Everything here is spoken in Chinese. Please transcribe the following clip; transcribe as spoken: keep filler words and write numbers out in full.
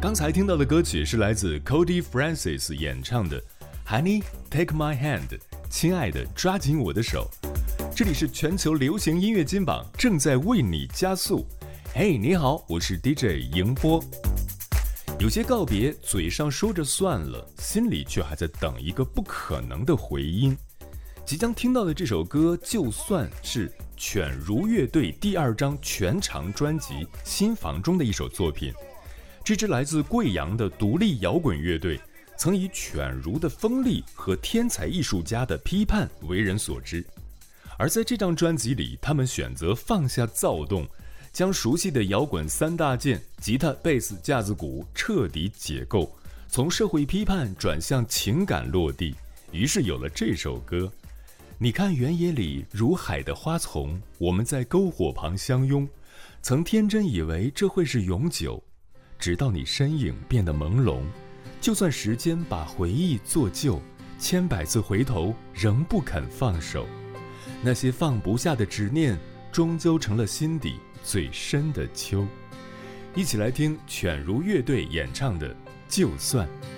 刚才听到的歌曲是来自 Cody Francis 演唱的 Honey Take My Hand， 亲爱的抓紧我的手。这里是全球流行音乐金榜，正在为你加速。嘿、hey, 你好，我是 D J 迎波。有些告别嘴上说着算了，心里却还在等一个不可能的回音。即将听到的这首歌就算是犬儒乐队第二张全长专辑《新房》中的一首作品。这支来自贵阳的独立摇滚乐队曾以犬儒的锋利和天才艺术家的批判为人所知，而在这张专辑里，他们选择放下躁动，将熟悉的摇滚三大件吉他、贝斯、架子鼓彻底解构，从社会批判转向情感落地，于是有了这首歌。你看原野里如海的花丛，我们在篝火旁相拥，曾天真以为这会是永久，直到你身影变得朦胧，就算时间把回忆做旧，千百次回头仍不肯放手，那些放不下的执念终究成了心底最深的秋。一起来听犬儒乐队演唱的《就算》。